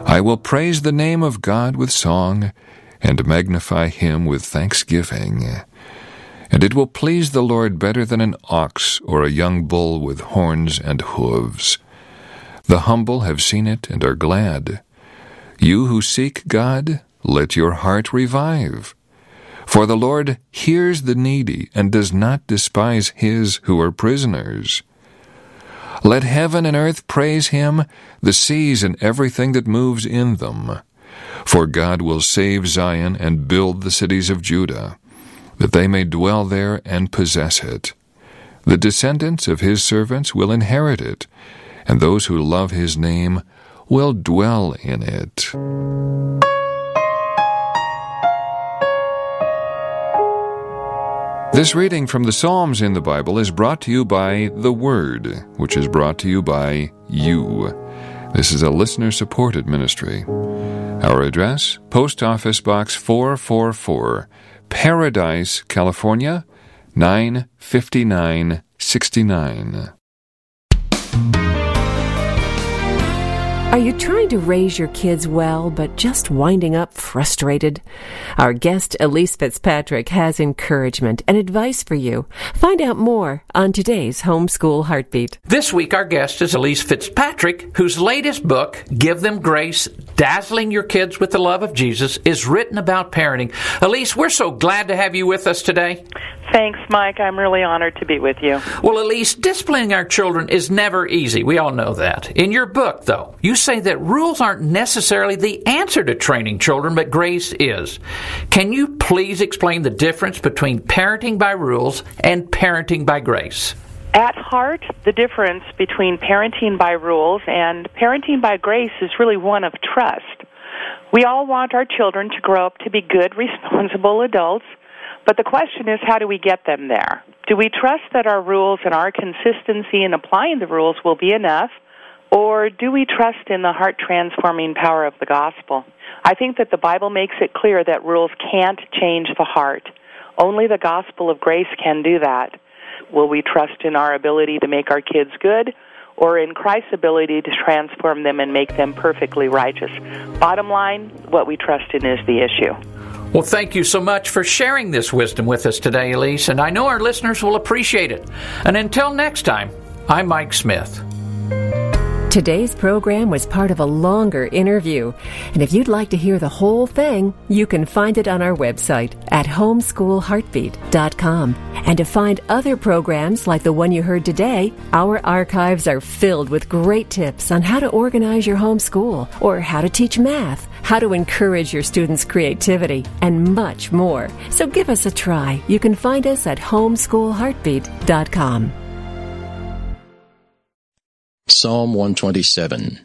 I will praise the name of God with song, and magnify him with thanksgiving. And it will please the Lord better than an ox or a young bull with horns and hooves. The humble have seen it and are glad. You who seek God, let your heart revive. For the Lord hears the needy and does not despise his who are prisoners. Let heaven and earth praise him, the seas and everything that moves in them. For God will save Zion and build the cities of Judah, that they may dwell there and possess it. The descendants of his servants will inherit it, and those who love his name will dwell in it. This reading from the Psalms in the Bible is brought to you by The Word, which is brought to you by you. This is a listener-supported ministry. Our address, Post Office Box 444, Paradise, California, 95969. Are you trying to raise your kids well, but just winding up frustrated? Our guest, Elise Fitzpatrick, has encouragement and advice for you. Find out more on today's Homeschool Heartbeat. This week, our guest is Elise Fitzpatrick, whose latest book, Give Them Grace, Dazzling Your Kids with the Love of Jesus, is written about parenting. Elise, we're so glad to have you with us today. Thanks, Mike. I'm really honored to be with you. Well, Elise, disciplining our children is never easy. We all know that. In your book, though, you say that rules aren't necessarily the answer to training children, but grace is. Can you please explain the difference between parenting by rules and parenting by grace? At heart, the difference between parenting by rules and parenting by grace is really one of trust. We all want our children to grow up to be good, responsible adults, but the question is, how do we get them there? Do we trust that our rules and our consistency in applying the rules will be enough, or do we trust in the heart-transforming power of the gospel? I think that the Bible makes it clear that rules can't change the heart. Only the gospel of grace can do that. Will we trust in our ability to make our kids good, or in Christ's ability to transform them and make them perfectly righteous? Bottom line, what we trust in is the issue. Well, thank you so much for sharing this wisdom with us today, Elise, and I know our listeners will appreciate it. And until next time, I'm Mike Smith. Today's program was part of a longer interview, and if you'd like to hear the whole thing, you can find it on our website at homeschoolheartbeat.com. And to find other programs like the one you heard today, our archives are filled with great tips on how to organize your homeschool, or how to teach math, how to encourage your students' creativity, and much more. So give us a try. You can find us at homeschoolheartbeat.com. Psalm 127.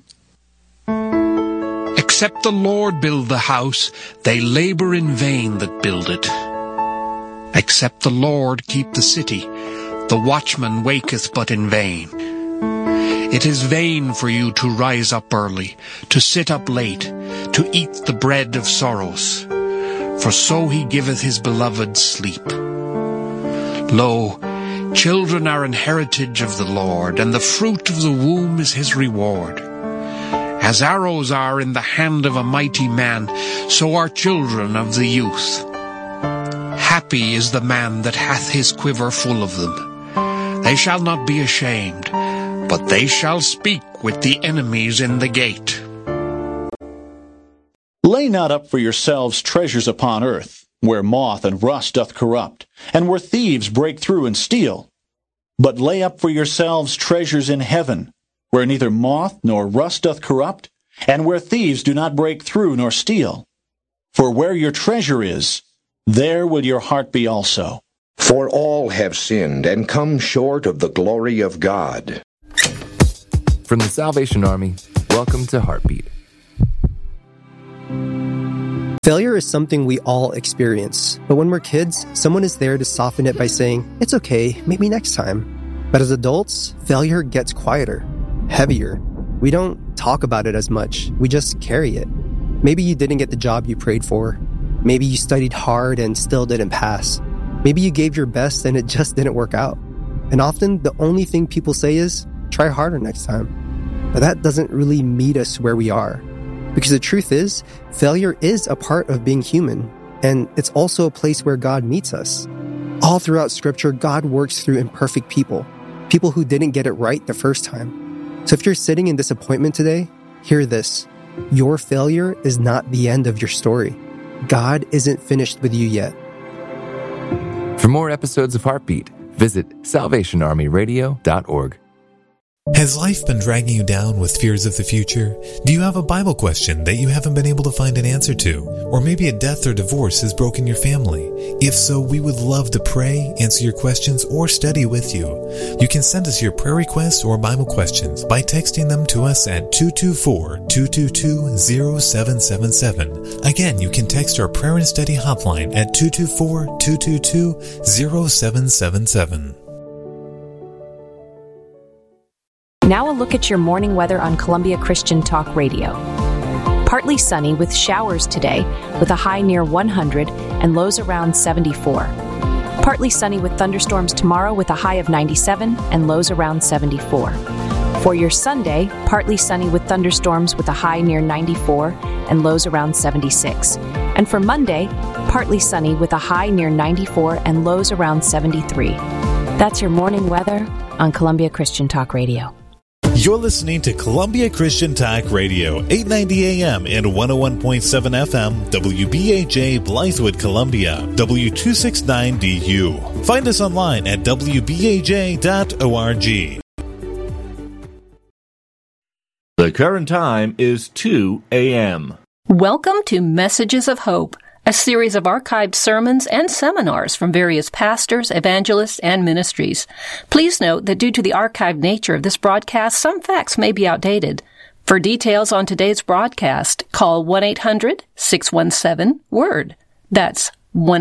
Except the Lord build the house, they labor in vain that build it. Except the Lord keep the city, the watchman waketh but in vain. It is vain for you to rise up early, to sit up late, to eat the bread of sorrows. For so he giveth his beloved sleep. Lo, children are an heritage of the Lord, and the fruit of the womb is his reward. As arrows are in the hand of a mighty man, so are children of the youth. Happy is the man that hath his quiver full of them. They shall not be ashamed, but they shall speak with the enemies in the gate. Lay not up for yourselves treasures upon earth, where moth and rust doth corrupt, and where thieves break through and steal. But lay up for yourselves treasures in heaven, where neither moth nor rust doth corrupt, and where thieves do not break through nor steal. For where your treasure is, there will your heart be also. For all have sinned and come short of the glory of God. From the Salvation Army, welcome to Heartbeat. Failure is something we all experience, but when we're kids, someone is there to soften it by saying, "It's okay, maybe next time." But as adults, failure gets quieter, heavier. We don't talk about it as much, we just carry it. Maybe you didn't get the job you prayed for. Maybe you studied hard and still didn't pass. Maybe you gave your best and it just didn't work out. And often, the only thing people say is, "Try harder next time." But that doesn't really meet us where we are. Because the truth is, failure is a part of being human, and it's also a place where God meets us. All throughout Scripture, God works through imperfect people who didn't get it right the first time. So if you're sitting in disappointment today, hear this. Your failure is not the end of your story. God isn't finished with you yet. For more episodes of Heartbeat, visit salvationarmyradio.org. Has life been dragging you down with fears of the future? Do you have a Bible question that you haven't been able to find an answer to? Or maybe a death or divorce has broken your family? If so, we would love to pray, answer your questions, or study with you. You can send us your prayer requests or Bible questions by texting them to us at 224-222-0777. Again, you can text our prayer and study hotline at 224-222-0777. Now a look at your morning weather on Columbia Christian Talk Radio. Partly sunny with showers today with a high near 100 and lows around 74. Partly sunny with thunderstorms tomorrow with a high of 97 and lows around 74. For your Sunday, partly sunny with thunderstorms with a high near 94 and lows around 76. And for Monday, partly sunny with a high near 94 and lows around 73. That's your morning weather on Columbia Christian Talk Radio. You're listening to Columbia Christian Talk Radio, 890 AM and 101.7 FM, WBAJ Blythewood, Columbia, W269DU. Find us online at WBAJ.org. The current time is 2 a.m. Welcome to Messages of Hope, a series of archived sermons and seminars from various pastors, evangelists, and ministries. Please note that due to the archived nature of this broadcast, some facts may be outdated. For details on today's broadcast, call 1-800-617-WORD. That's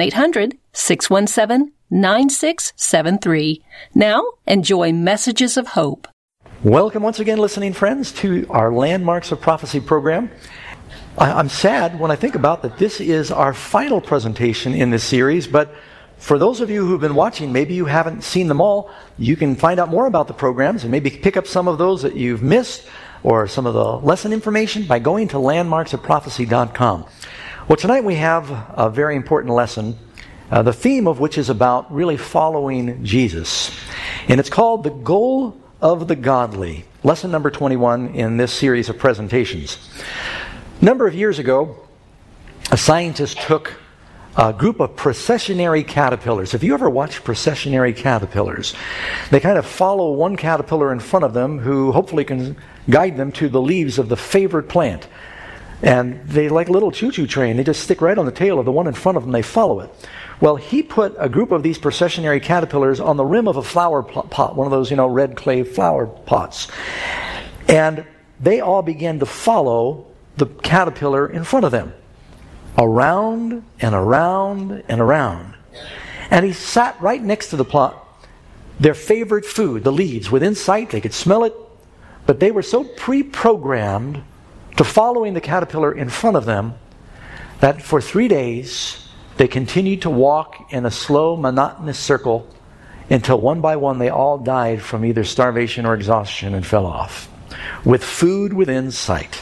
1-800-617-9673. Now, enjoy Messages of Hope. Welcome once again, listening friends, to our Landmarks of Prophecy program. I'm sad when I think about that this is our final presentation in this series, but for those of you who've been watching, maybe you haven't seen them all, you can find out more about the programs and maybe pick up some of those that you've missed or some of the lesson information by going to landmarksofprophecy.com. Well, tonight we have a very important lesson, the theme of which is about really following Jesus. And it's called The Goal of the Godly, lesson number 21 in this series of presentations. A number of years ago, a scientist took a group of processionary caterpillars. Have you ever watched processionary caterpillars? They kind of follow one caterpillar in front of them who hopefully can guide them to the leaves of the favorite plant. And they, like a little choo-choo train, they just stick right on the tail of the one in front of them, they follow it. Well, he put a group of these processionary caterpillars on the rim of a flower pot, one of those, red clay flower pots. And they all began to follow the caterpillar in front of them, around and around and around. And he sat right next to the plot, their favorite food, the leaves, within sight. They could smell it, but they were so pre-programmed to following the caterpillar in front of them that for 3 days they continued to walk in a slow, monotonous circle until one by one they all died from either starvation or exhaustion and fell off, with food within sight.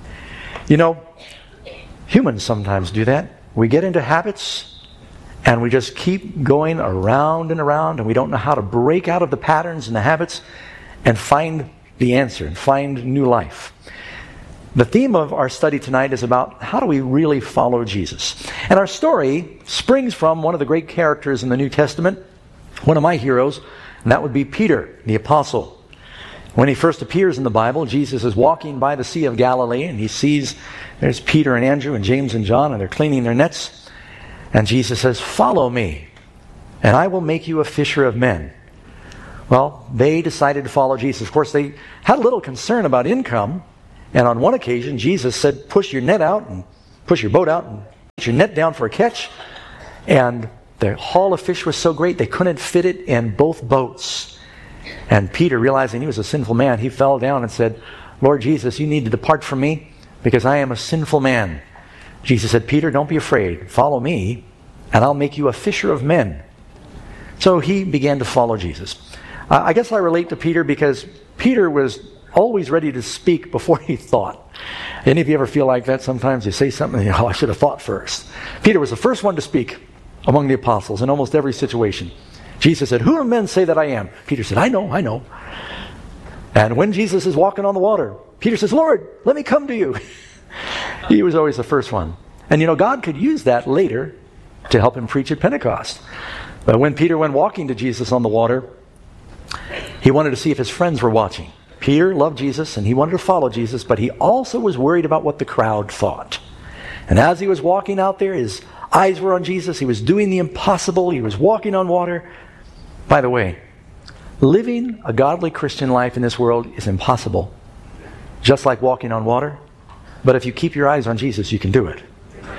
Humans sometimes do that. We get into habits and we just keep going around and around, and we don't know how to break out of the patterns and the habits and find the answer and find new life. The theme of our study tonight is about how do we really follow Jesus. And our story springs from one of the great characters in the New Testament, one of my heroes, and that would be Peter, the apostle. When he first appears in the Bible, Jesus is walking by the Sea of Galilee, and he sees there's Peter and Andrew and James and John, and they're cleaning their nets. And Jesus says, "Follow me, and I will make you a fisher of men." Well, they decided to follow Jesus. Of course, they had a little concern about income, and on one occasion, Jesus said, push your net out and push your boat out and put your net down for a catch. And the haul of fish was so great, they couldn't fit it in both boats. And Peter, realizing he was a sinful man, he fell down and said, "Lord Jesus, you need to depart from me because I am a sinful man." Jesus said, "Peter, don't be afraid. Follow me, and I'll make you a fisher of men." So he began to follow Jesus. I guess I relate to Peter because Peter was always ready to speak before he thought. Any of you ever feel like that? Sometimes you say something, and I should have thought first. Peter was the first one to speak among the apostles in almost every situation. Jesus said, "Who do men say that I am?" Peter said, I know. And when Jesus is walking on the water, Peter says, "Lord, let me come to you." He was always the first one. And God could use that later to help him preach at Pentecost. But when Peter went walking to Jesus on the water, he wanted to see if his friends were watching. Peter loved Jesus and he wanted to follow Jesus, but he also was worried about what the crowd thought. And as he was walking out there, his eyes were on Jesus. He was doing the impossible. He was walking on water. By the way, living a godly Christian life in this world is impossible, just like walking on water. But if you keep your eyes on Jesus, you can do it.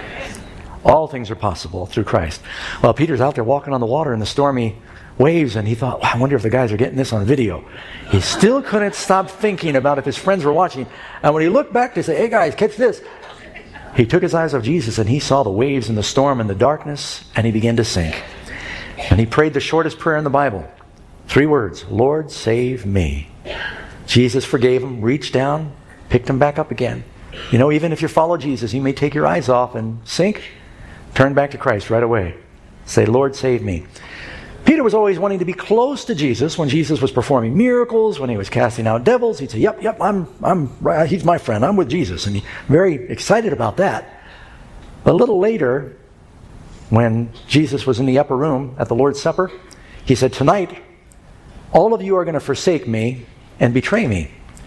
All things are possible through Christ. Well, Peter's out there walking on the water in the stormy waves, and he thought, I wonder if the guys are getting this on video. He still couldn't stop thinking about if his friends were watching. And when he looked back to say, "Hey guys, catch this," he took his eyes off Jesus and he saw the waves and the storm and the darkness, and he began to sink. And he prayed the shortest prayer in the Bible. 3 words, "Lord, save me." Jesus forgave him, reached down, picked him back up again. Even if you follow Jesus, you may take your eyes off and sink. Turn back to Christ right away. Say, "Lord, save me." Peter was always wanting to be close to Jesus when Jesus was performing miracles, when he was casting out devils. He'd say, Yep, he's my friend. I'm with Jesus. And he's very excited about that. But a little later, when Jesus was in the upper room at the Lord's Supper, he said, "Tonight, all of you are going to forsake me and betray me."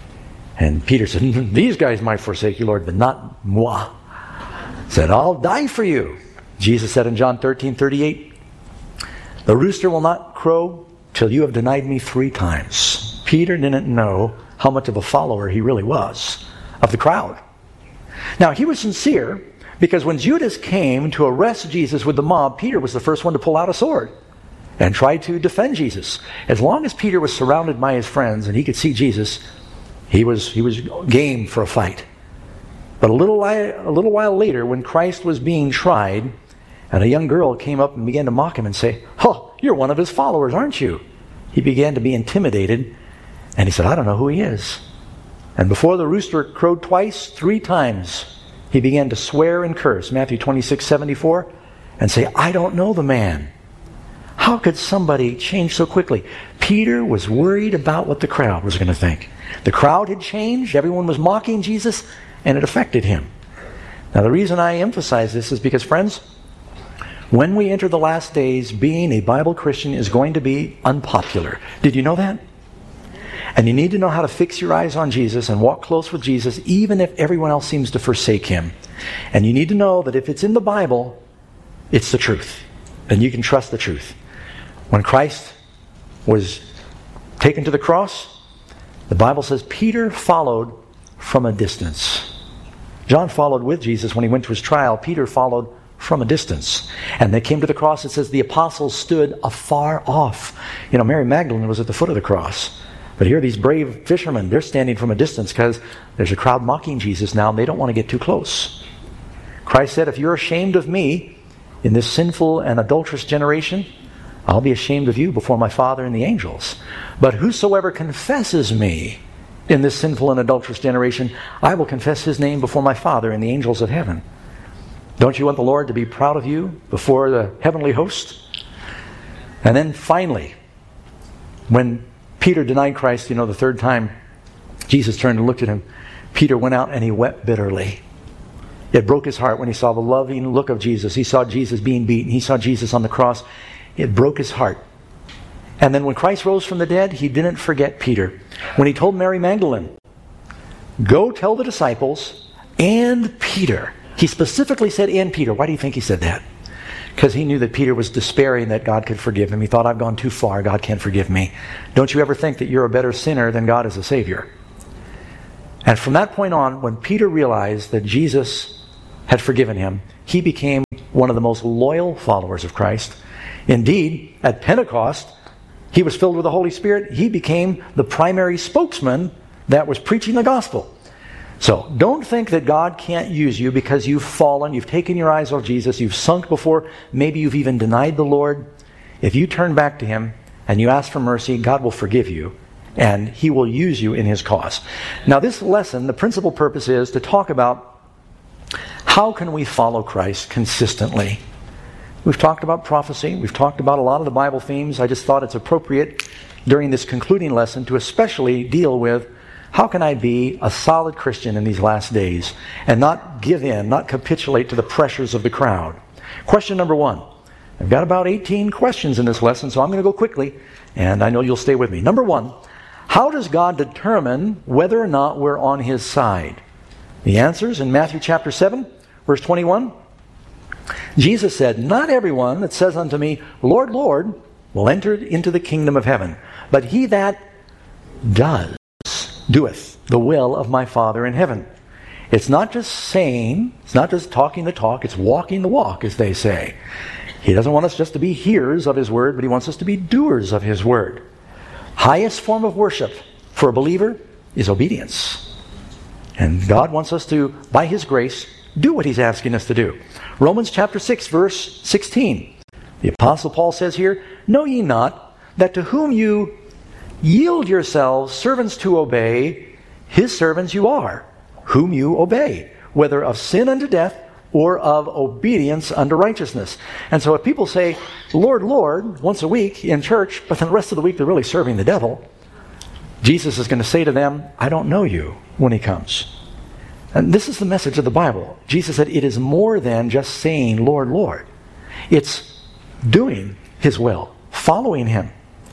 And Peter said, "These guys might forsake you, Lord, but not moi." Said, "I'll die for you." Jesus said in John 13:38, "The rooster will not crow till you have denied me 3 times. Peter didn't know how much of a follower he really was of the crowd. Now, he was sincere because when Judas came to arrest Jesus with the mob, Peter was the first one to pull out a sword and try to defend Jesus. As long as Peter was surrounded by his friends and he could see Jesus, he was game for a fight. But a little while later, when Christ was being tried, and a young girl came up and began to mock him and say, "Oh, you're one of his followers, aren't you?" He began to be intimidated, and he said, "I don't know who he is." And before the rooster crowed twice, 3 times, he began to swear and curse, Matthew 26:74, and say, "I don't know the man." How could somebody change so quickly? Peter was worried about what the crowd was going to think. The crowd had changed. Everyone was mocking Jesus, and it affected him. Now, the reason I emphasize this is because, friends, when we enter the last days, being a Bible Christian is going to be unpopular. Did you know that? And you need to know how to fix your eyes on Jesus and walk close with Jesus, even if everyone else seems to forsake him. And you need to know that if it's in the Bible, it's the truth. And you can trust the truth. When Christ was taken to the cross, the Bible says Peter followed from a distance. John followed with Jesus when he went to his trial. Peter followed from a distance. And they came to the cross. It says the apostles stood afar off. Mary Magdalene was at the foot of the cross. But here these brave fishermen, they're standing from a distance because there's a crowd mocking Jesus now and they don't want to get too close. Christ said, "If you're ashamed of me in this sinful and adulterous generation, I'll be ashamed of you before my Father and the angels. But whosoever confesses me in this sinful and adulterous generation, I will confess his name before my Father and the angels of heaven." Don't you want the Lord to be proud of you before the heavenly host? And then finally, when Peter denied Christ, the 3rd time, Jesus turned and looked at him. Peter went out and he wept bitterly. It broke his heart when he saw the loving look of Jesus. He saw Jesus being beaten. He saw Jesus on the cross. It broke his heart. And then when Christ rose from the dead, he didn't forget Peter. When he told Mary Magdalene, "Go tell the disciples and Peter." He specifically said, "and Peter." Why do you think he said that? Because he knew that Peter was despairing that God could forgive him. He thought, "I've gone too far. God can't forgive me." Don't you ever think that you're a better sinner than God is a Savior? And from that point on, when Peter realized that Jesus had forgiven him, he became one of the most loyal followers of Christ. Indeed, at Pentecost, he was filled with the Holy Spirit. He became the primary spokesman that was preaching the gospel. So don't think that God can't use you because you've fallen, you've taken your eyes off Jesus, you've sunk before, maybe you've even denied the Lord. If you turn back to him and you ask for mercy, God will forgive you and He will use you in His cause. Now this lesson, the principal purpose is to talk about how can we follow Christ consistently. We've talked about prophecy. We've talked about a lot of the Bible themes. I just thought it's appropriate during this concluding lesson to especially deal with how can I be a solid Christian in these last days and not give in, not capitulate to the pressures of the crowd. Question number 1. I've got about 18 questions in this lesson, so I'm going to go quickly, and I know you'll stay with me. Number 1, how does God determine whether or not we're on His side? The answer's in Matthew chapter 7, verse 21. Jesus said, "Not everyone that says unto me, Lord, Lord, will enter into the kingdom of heaven, but he that doeth the will of my Father in heaven." It's not just saying, it's not just talking the talk, it's walking the walk, as they say. He doesn't want us just to be hearers of His word, but He wants us to be doers of His word. Highest form of worship for a believer is obedience. And God wants us to, by His grace, do what He's asking us to do. Romans chapter 6, verse 16. The Apostle Paul says here, "Know ye not that to whom you yield yourselves servants to obey, His servants you are, whom you obey, whether of sin unto death or of obedience unto righteousness." And so if people say, "Lord, Lord," once a week in church, but then the rest of the week they're really serving the devil, Jesus is going to say to them, "I don't know you," when He comes. And this is the message of the Bible. Jesus said it is more than just saying, "Lord, Lord." It's doing His will, following Him.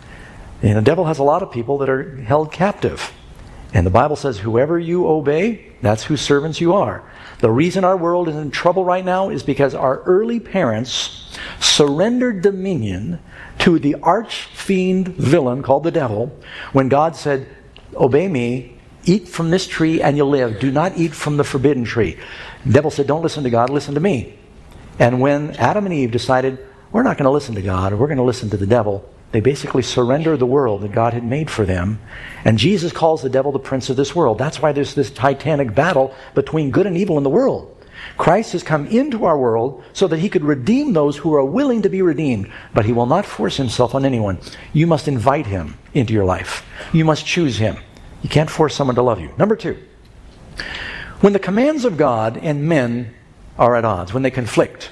And the devil has a lot of people that are held captive. And the Bible says, whoever you obey, that's whose servants you are. The reason our world is in trouble right now is because our early parents surrendered dominion to the arch-fiend villain called the devil when God said, "Obey me, eat from this tree and you'll live. Do not eat from the forbidden tree." The devil said, "Don't listen to God, listen to me." And when Adam and Eve decided, we're not going to listen to God, we're going to listen to the devil, they basically surrendered the world that God had made for them. And Jesus calls the devil the prince of this world. That's why there's this titanic battle between good and evil in the world. Christ has come into our world so that He could redeem those who are willing to be redeemed. But He will not force Himself on anyone. You must invite Him into your life. You must choose Him. You can't force someone to love you. Number 2, when the commands of God and men are at odds, when they conflict,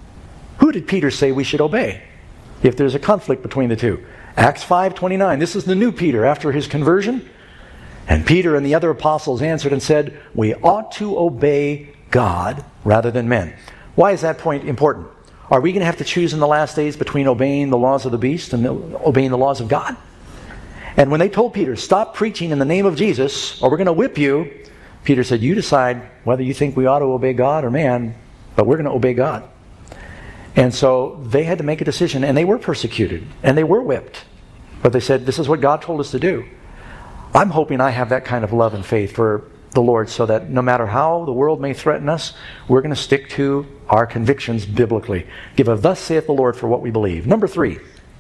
who did Peter say we should obey if there's a conflict between the two? Acts 5:29. This is the new Peter after his conversion. "And Peter and the other apostles answered and said, We ought to obey God rather than men." Why is that point important? Are we going to have to choose in the last days between obeying the laws of the beast and obeying the laws of God? And when they told Peter, "Stop preaching in the name of Jesus or we're going to whip you," Peter said, "You decide whether you think we ought to obey God or man, but we're going to obey God." And so they had to make a decision, and they were persecuted, and they were whipped. But they said, "This is what God told us to do." I'm hoping I have that kind of love and faith for the Lord so that no matter how the world may threaten us, we're going to stick to our convictions biblically. Give a "Thus saith the Lord" for what we believe. Number 3,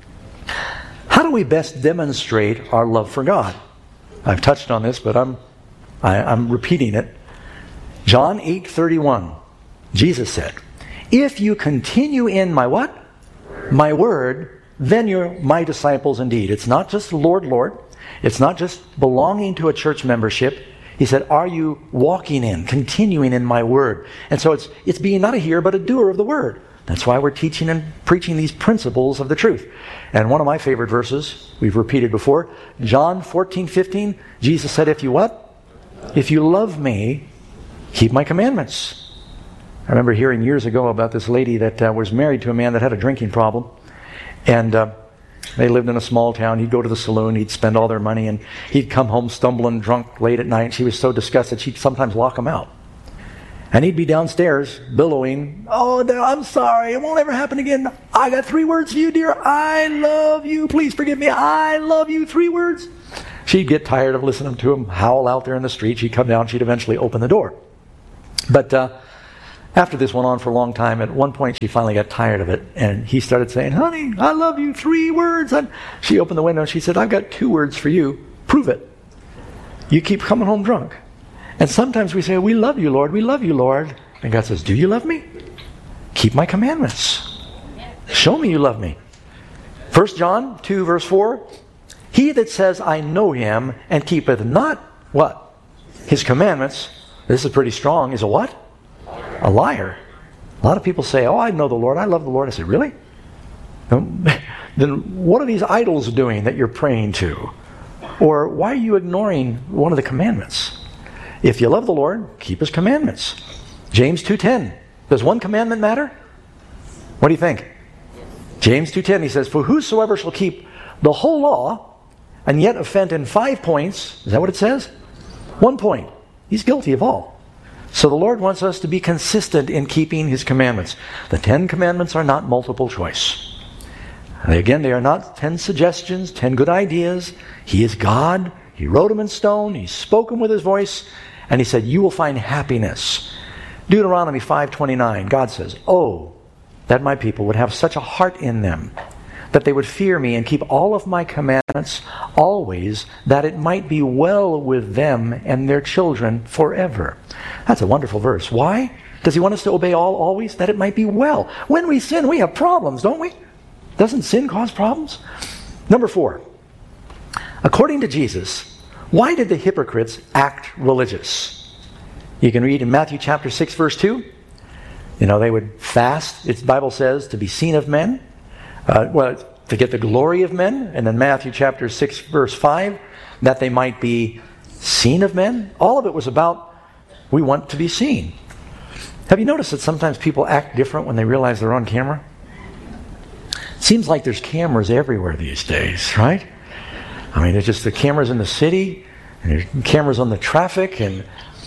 how do we best demonstrate our love for God? I've touched on this, but I'm repeating it. John 8:31, Jesus said, "If you continue in my" what? "My word, then you're my disciples indeed." It's not just Lord, Lord. It's not just belonging to a church membership. He said, are you walking in, continuing in my word? And so it's being not a hearer, but a doer of the word. That's why we're teaching and preaching these principles of the truth. And one of my favorite verses, we've repeated before, John 14:15, Jesus said, "If you" what? "If you love me, keep my commandments." I remember hearing years ago about this lady that was married to a man that had a drinking problem. And they lived in a small town. He'd go to the saloon. He'd spend all their money. And he'd come home stumbling drunk late at night. She was so disgusted, she'd sometimes lock him out. And he'd be downstairs billowing, "Oh, I'm sorry. It won't ever happen again. I got 3 words for you, dear. I love you. Please forgive me. I love you." 3 words. She'd get tired of listening to him howl out there in the street. She'd come down. She'd eventually open the door. But after this went on for a long time, at one point she finally got tired of it, and he started saying, "Honey, I love you. 3 words. And she opened the window and she said, "I've got 2 words for you. Prove it. You keep coming home drunk." And sometimes we say, "We love you, Lord. We love you, Lord." And God says, "Do you love me? Keep my commandments. Show me you love me." 1 John 2, verse 4, He that says, I know him, and keepeth not, what? His commandments. This is pretty strong. Is a what? A liar. A lot of people say, oh, I know the Lord. I love the Lord. I say, really? Then what are these idols doing that you're praying to? Or why are you ignoring one of the commandments? If you love the Lord, keep His commandments. James 2:10. Does one commandment matter? What do you think? James 2:10, he says, for whosoever shall keep the whole law and yet offend in 5 points, is that what it says? 1 point. He's guilty of all. So the Lord wants us to be consistent in keeping His commandments. The 10 commandments are not multiple choice. Again, they are not 10 suggestions, 10 good ideas. He is God. He wrote them in stone. He spoke them with His voice. And He said, you will find happiness. Deuteronomy 5:29, God says, oh, that my people would have such a heart in them, that they would fear me and keep all of my commandments always, that it might be well with them and their children forever. That's a wonderful verse. Why? Does He want us to obey all always? That it might be well. When we sin, we have problems, don't we? Doesn't sin cause problems? Number 4. According to Jesus, why did the hypocrites act religious? You can read in Matthew chapter 6, verse 2. They would fast, the Bible says, to be seen of men. To get the glory of men. And then Matthew chapter 6, verse 5, that they might be seen of men. All of it was about, we want to be seen. Have you noticed that sometimes people act different when they realize they're on camera? Seems like there's cameras everywhere these days, right? I mean, it's just the cameras in the city, and there's cameras on the traffic, and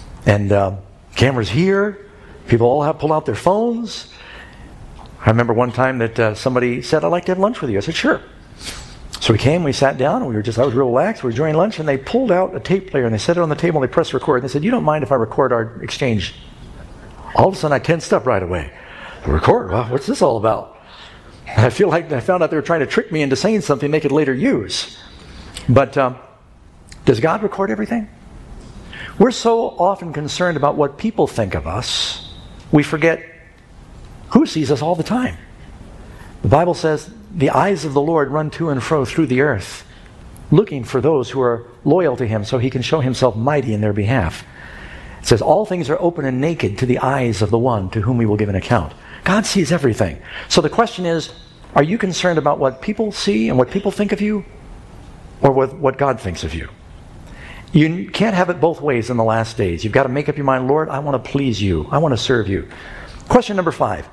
cameras here. People all pull out their phones. I remember one time that somebody said, I'd like to have lunch with you. I said, sure. So we came, we sat down, and I was real relaxed. We were enjoying lunch, and they pulled out a tape player, and they set it on the table, and they pressed record. And they said, you don't mind if I record our exchange? All of a sudden, I tensed up right away. Record? Well, what's this all about? I feel like I found out they were trying to trick me into saying something they could later use. But does God record everything? We're so often concerned about what people think of us, we forget who sees us all the time. The Bible says, the eyes of the Lord run to and fro through the earth, looking for those who are loyal to Him so He can show Himself mighty in their behalf. It says, all things are open and naked to the eyes of the one to whom we will give an account. God sees everything. So the question is, are you concerned about what people see and what people think of you, or what God thinks of you? You can't have it both ways in the last days. You've got to make up your mind, Lord, I want to please you. I want to serve you. Question number 5.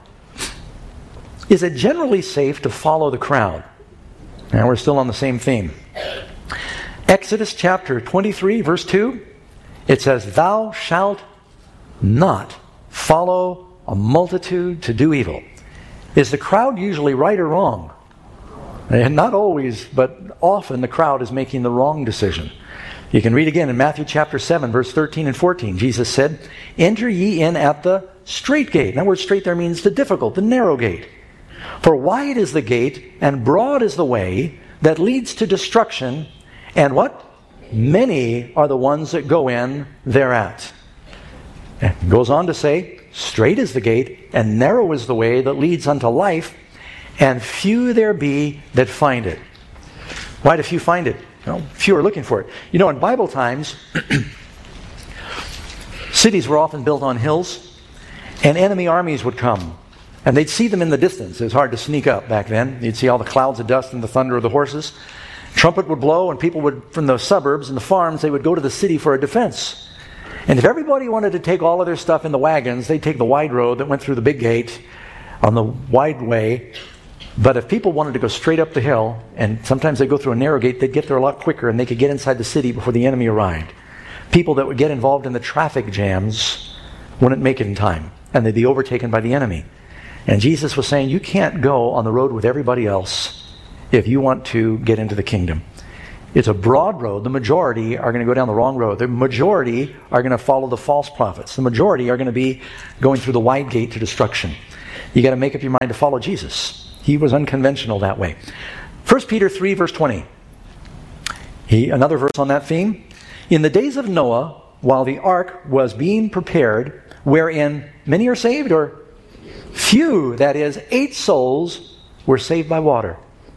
Is it generally safe to follow the crowd? And we're still on the same theme. Exodus chapter 23, verse 2, it says, thou shalt not follow a multitude to do evil. Is the crowd usually right or wrong? And not always, but often the crowd is making the wrong decision. You can read again in Matthew chapter 7, verse 13 and 14. Jesus said, enter ye in at the strait gate. That word strait there means the difficult, the narrow gate. For wide is the gate, and broad is the way that leads to destruction, and what? Many are the ones that go in thereat. And it goes on to say, strait is the gate, and narrow is the way that leads unto life, and few there be that find it. Why do few find it? Few are looking for it. In Bible times, cities were often built on hills, and enemy armies would come. And they'd see them in the distance. It was hard to sneak up back then. You'd see all the clouds of dust and the thunder of the horses. Trumpet would blow, and people would, from the suburbs and the farms, they would go to the city for a defense. And if everybody wanted to take all of their stuff in the wagons, they'd take the wide road that went through the big gate on the wide way. But if people wanted to go straight up the hill, and sometimes they'd go through a narrow gate, they'd get there a lot quicker, and they could get inside the city before the enemy arrived. People that would get involved in the traffic jams wouldn't make it in time, and they'd be overtaken by the enemy. And Jesus was saying, you can't go on the road with everybody else if you want to get into the kingdom. It's a broad road. The majority are going to go down the wrong road. The majority are going to follow the false prophets. The majority are going to be going through the wide gate to destruction. You got to make up your mind to follow Jesus. He was unconventional that way. 1 Peter 3, verse 20. Another verse on that theme. In the days of Noah, while the ark was being prepared, wherein many are saved, or few, that is, 8 souls, were saved by water.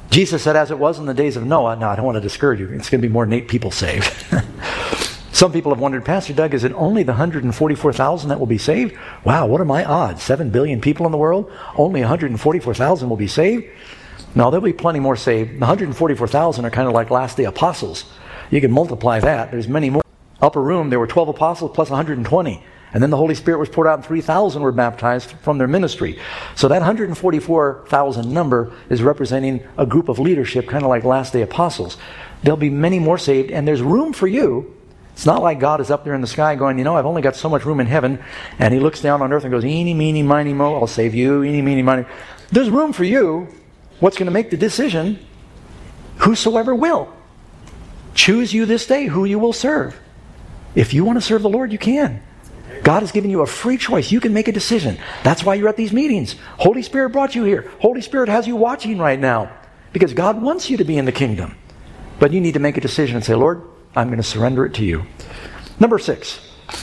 Jesus said, as it was in the days of Noah. Now, I don't want to discourage you. It's going to be more than 8 people saved. Some people have wondered, Pastor Doug, is it only the 144,000 that will be saved? Wow, what are my odds? 7 billion people in the world? Only 144,000 will be saved? No, there'll be plenty more saved. The 144,000 are kind of like last day apostles. You can multiply that. There's many more. Upper room, there were 12 apostles plus 120. And then the Holy Spirit was poured out and 3,000 were baptized from their ministry. So that 144,000 number is representing a group of leadership, kind of like last day apostles. There'll be many more saved, and there's room for you. It's not like God is up there in the sky going, I've only got so much room in heaven, and He looks down on earth and goes, eeny, meeny, miny, mo, I'll save you, eeny, meeny, miny. There's room for you. What's going to make the decision? Whosoever will. Choose you this day who you will serve. If you want to serve the Lord, you can. God has given you a free choice. You can make a decision. That's why you're at these meetings. Holy Spirit brought you here. Holy Spirit has you watching right now. Because God wants you to be in the kingdom. But you need to make a decision and say, Lord, I'm going to surrender it to you. Number 6.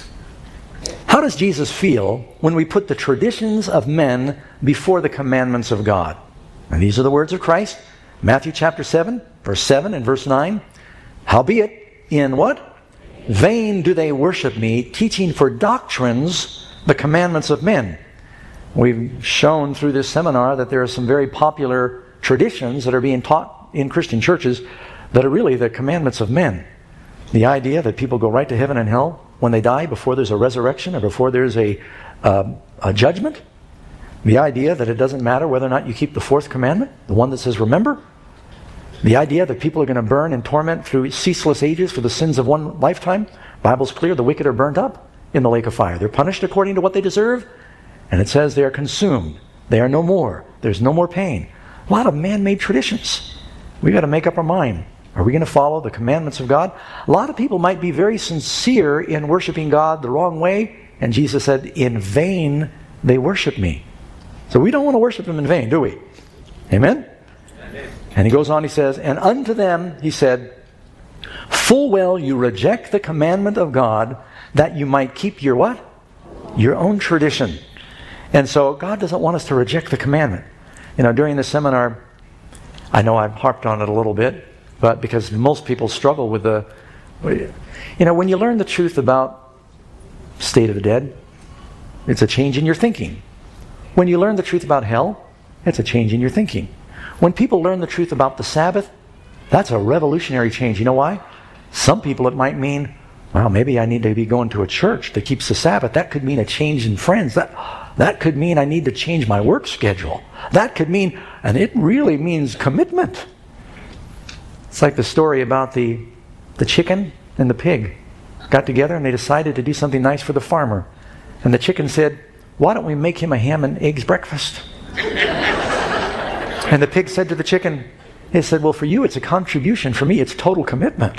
How does Jesus feel when we put the traditions of men before the commandments of God? And these are the words of Christ. Matthew chapter 7, verse 7 and verse 9. Howbeit, in what? Vain do they worship me, teaching for doctrines the commandments of men. We've shown through this seminar that there are some very popular traditions that are being taught in Christian churches that are really the commandments of men. The idea that people go right to heaven and hell when they die before there's a resurrection or before there's a judgment. The idea that it doesn't matter whether or not you keep the 4th commandment, the one that says remember. The idea that people are going to burn in torment through ceaseless ages for the sins of one lifetime. Bible's clear, the wicked are burned up in the lake of fire. They're punished according to what they deserve. And it says they are consumed. They are no more. There's no more pain. A lot of man-made traditions. We've got to make up our mind. Are we going to follow the commandments of God? A lot of people might be very sincere in worshiping God the wrong way. And Jesus said, in vain they worship me. So we don't want to worship Him in vain, do we? Amen? And He goes on, He says, and unto them, He said, full well you reject the commandment of God that you might keep your what? Your own tradition. And so God doesn't want us to reject the commandment. During this seminar, I know I've harped on it a little bit, but because most people struggle with when you learn the truth about state of the dead, it's a change in your thinking. When you learn the truth about hell, it's a change in your thinking. When people learn the truth about the Sabbath, that's a revolutionary change. You know why? Some people it might mean, well, maybe I need to be going to a church that keeps the Sabbath. That could mean a change in friends. That could mean I need to change my work schedule. That could mean, and it really means commitment. It's like the story about the chicken and the pig got together and they decided to do something nice for the farmer. And the chicken said, why don't we make him a ham and eggs breakfast? And the pig said to the chicken, he said, well, for you it's a contribution. For me it's total commitment.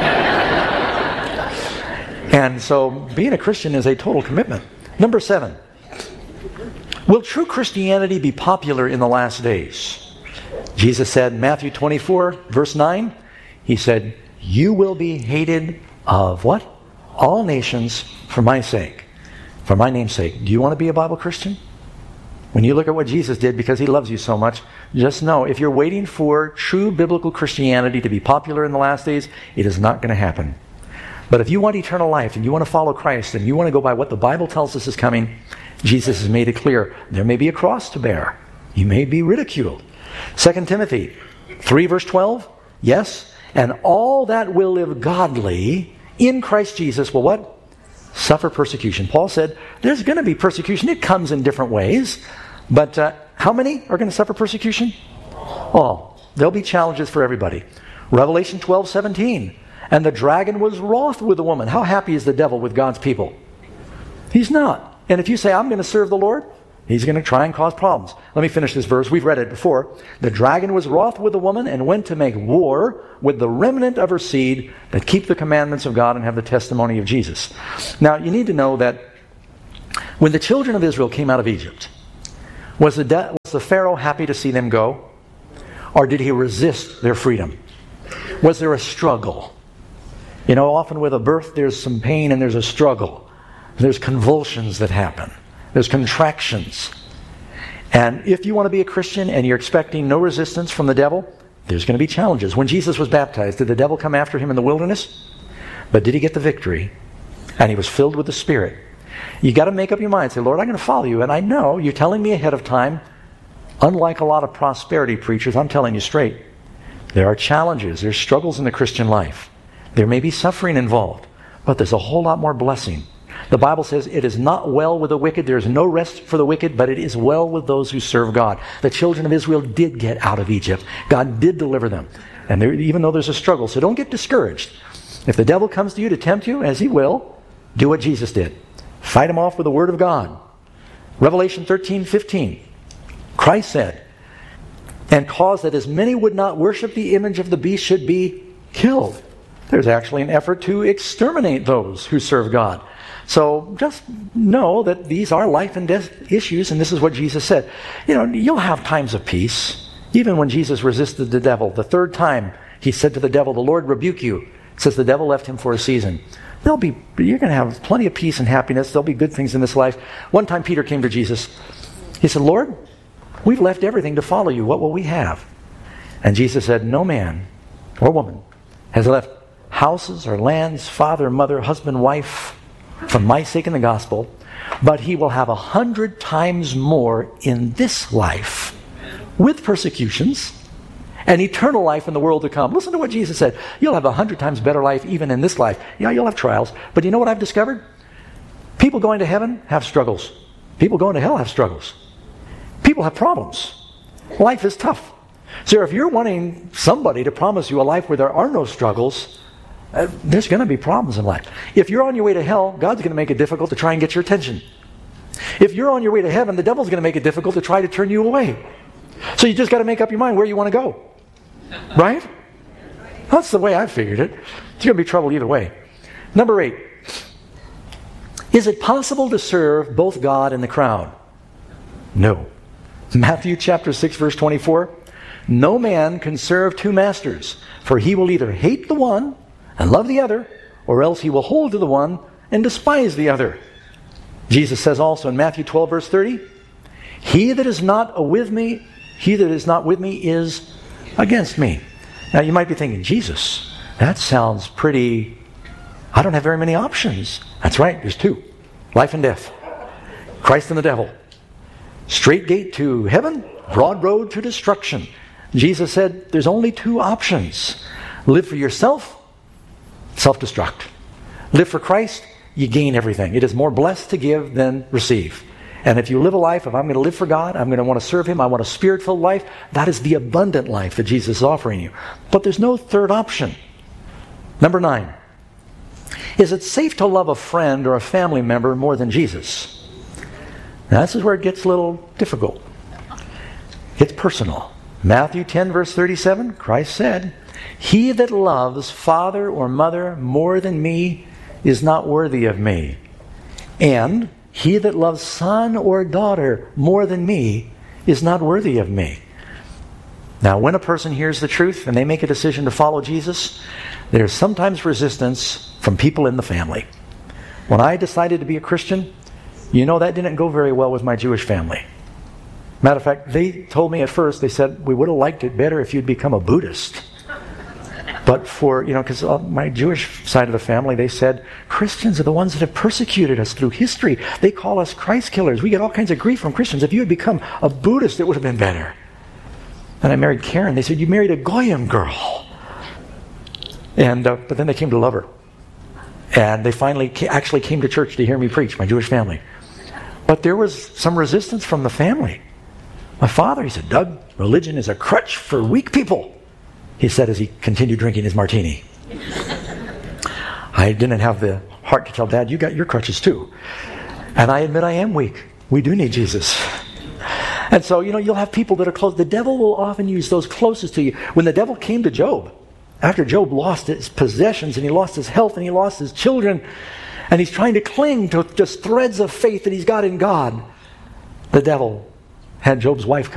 And so being a Christian is a total commitment. Number 7. Will true Christianity be popular in the last days? Jesus said in Matthew 24, verse 9, He said, you will be hated of what? All nations for my sake. For my name's sake. Do you want to be a Bible Christian? When you look at what Jesus did because He loves you so much, just know if you're waiting for true biblical Christianity to be popular in the last days, it is not going to happen. But if you want eternal life and you want to follow Christ and you want to go by what the Bible tells us is coming, Jesus has made it clear. There may be a cross to bear. You may be ridiculed. 2 Timothy 3 verse 12, yes, and all that will live godly in Christ Jesus will what? Suffer persecution. Paul said, there's going to be persecution. It comes in different ways. But how many are going to suffer persecution? All. There'll be challenges for everybody. Revelation 12:17. And the dragon was wroth with the woman. How happy is the devil with God's people? He's not. And if you say, I'm going to serve the Lord, he's going to try and cause problems. Let me finish this verse. We've read it before. The dragon was wroth with the woman and went to make war with the remnant of her seed that keep the commandments of God and have the testimony of Jesus. Now, you need to know that when the children of Israel came out of Egypt, was the Pharaoh happy to see them go? Or did he resist their freedom? Was there a struggle? Often with a birth there's some pain and there's a struggle. There's convulsions that happen. There's contractions. And if you want to be a Christian and you're expecting no resistance from the devil, There's going to be challenges. When Jesus was baptized, did the devil come after him in the wilderness? But did he get the victory? And he was filled with the Spirit. You got to make up your mind. Say, Lord, I'm going to follow you. And I know you're telling me ahead of time. Unlike a lot of prosperity preachers, I'm telling you straight. There are challenges. There's struggles in the Christian life. There may be suffering involved. But there's a whole lot more blessing. The Bible says it is not well with the wicked. There is no rest for the wicked, but it is well with those who serve God. The children of Israel did get out of Egypt. God did deliver them. And even though there's a struggle, so don't get discouraged. If the devil comes to you to tempt you, as he will, do what Jesus did. Fight him off with the Word of God. Revelation 13:15. Christ said, and cause that as many would not worship the image of the beast should be killed. There's actually an effort to exterminate those who serve God. So just know that these are life and death issues, and this is what Jesus said. You'll have times of peace. Even when Jesus resisted the devil, the third time he said to the devil, the Lord rebuke you. It says the devil left him for a season. You're going to have plenty of peace and happiness. There'll be good things in this life. One time Peter came to Jesus. He said, Lord, we've left everything to follow you. What will we have? And Jesus said, no man or woman has left houses or lands, father, mother, husband, wife, for my sake in the gospel, but he will have 100 times more in this life with persecutions and eternal life in the world to come. Listen to what Jesus said. You'll have 100 times better life even in this life. Yeah, you'll have trials, but you know what I've discovered? People going to heaven have struggles. People going to hell have struggles. People have problems. Life is tough. So if you're wanting somebody to promise you a life where there are no struggles, there's going to be problems in life. If you're on your way to hell, God's going to make it difficult to try and get your attention. If you're on your way to heaven, the devil's going to make it difficult to try to turn you away. So you just got to make up your mind where you want to go. Right? That's the way I figured it. There's going to be trouble either way. Number 8. Is it possible to serve both God and the crowd? No. Matthew chapter 6 verse 24. No man can serve two masters, for he will either hate the one and love the other, or else he will hold to the one and despise the other. Jesus says also in Matthew 12 verse 30, He that is not with me is against me. Now you might be thinking, Jesus, that sounds pretty, I don't have very many options. That's right, there's two. Life and death. Christ and the devil. Straight gate to heaven, broad road to destruction. Jesus said there's only two options. Live for yourself, self-destruct. Live for Christ, you gain everything. It is more blessed to give than receive. And if you live a life of, I'm going to live for God, I'm going to want to serve Him, I want a Spirit-filled life, that is the abundant life that Jesus is offering you. But there's no third option. Number 9. Is it safe to love a friend or a family member more than Jesus? Now this is where it gets a little difficult. It's personal. Matthew 10 verse 37, Christ said, He that loves father or mother more than me is not worthy of me. And he that loves son or daughter more than me is not worthy of me. Now, when a person hears the truth and they make a decision to follow Jesus, there's sometimes resistance from people in the family. When I decided to be a Christian, that didn't go very well with my Jewish family. Matter of fact, they told me at first, they said, we would have liked it better if you'd become a Buddhist. But because my Jewish side of the family, they said, Christians are the ones that have persecuted us through history. They call us Christ killers. We get all kinds of grief from Christians. If you had become a Buddhist, it would have been better. And I married Karen. They said, you married a Goyim girl. And but then they came to love her. And they finally actually came to church to hear me preach, my Jewish family. But there was some resistance from the family. My father, he said, Doug, religion is a crutch for weak people. He said as he continued drinking his martini. I didn't have the heart to tell Dad, you got your crutches too. And I admit I am weak. We do need Jesus. And so, you'll have people that are close. The devil will often use those closest to you. When the devil came to Job, after Job lost his possessions and he lost his health and he lost his children, and he's trying to cling to just threads of faith that he's got in God, the devil had Job's wife come